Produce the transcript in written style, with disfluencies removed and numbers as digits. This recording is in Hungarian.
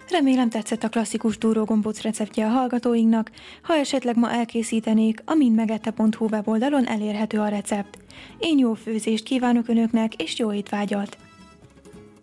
Remélem tetszett a klasszikus túrógombóc receptje a hallgatóinknak, ha esetleg ma elkészítenék, a mindmegette.hu weboldalon elérhető a recept. Én jó főzést kívánok önöknek, és jó étvágyat!